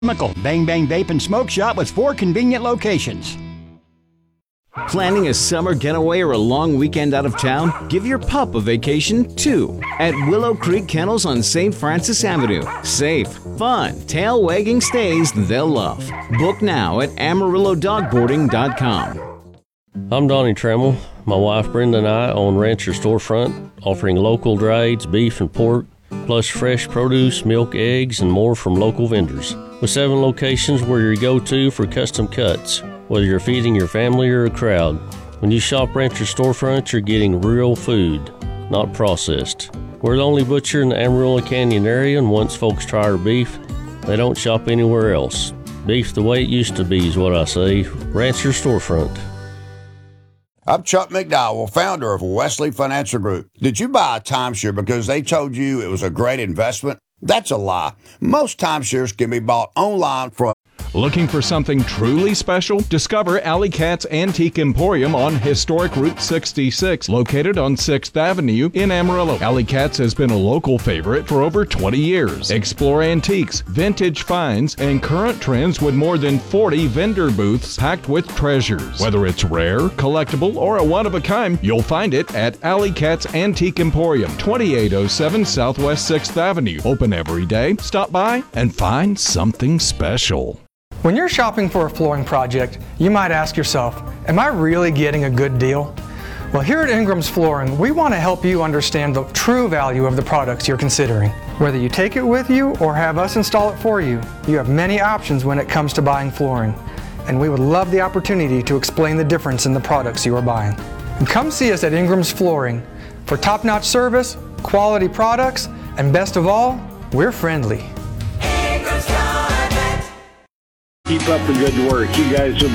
Bang Bang Vape and Smoke Shop with 4 convenient locations. Planning a summer getaway or a long weekend out of town? Give your pup a vacation, too, at Willow Creek Kennels on St. Francis Avenue. Safe, fun, tail-wagging stays they'll love. Book now at AmarilloDogboarding.com. I'm Donnie Trammell. My wife Brenda and I own Rancher Storefront, offering local drieds, beef and pork, plus fresh produce, milk, eggs, and more from local vendors. With 7 locations, we're your go-to for custom cuts, whether you're feeding your family or a crowd. When you shop Rancher Storefront, you're getting real food, not processed. We're the only butcher in the Amarillo Canyon area, and once folks try our beef, they don't shop anywhere else. Beef the way it used to be is what I say. Rancher Storefront. I'm Chuck McDowell, founder of Wesley Financial Group. Did you buy a timeshare because they told you it was a great investment? That's a lie. Most timeshares can be bought online from... Looking for something truly special? Discover Alley Cat's Antique Emporium on historic Route 66, located on 6th Avenue in Amarillo. Alley Cat's has been a local favorite for over 20 years. Explore antiques, vintage finds, and current trends with more than 40 vendor booths packed with treasures. Whether it's rare, collectible, or a one-of-a-kind, you'll find it at Alley Cat's Antique Emporium, 2807 Southwest 6th Avenue. Open every day. Stop by and find something special. When you're shopping for a flooring project, you might ask yourself, am I really getting a good deal? Well, here at Ingram's Flooring, we want to help you understand the true value of the products you're considering. Whether you take it with you or have us install it for you, you have many options when it comes to buying flooring. And we would love the opportunity to explain the difference in the products you are buying. And come see us at Ingram's Flooring for top-notch service, quality products, and best of all, we're friendly. Keep up the good work. You guys have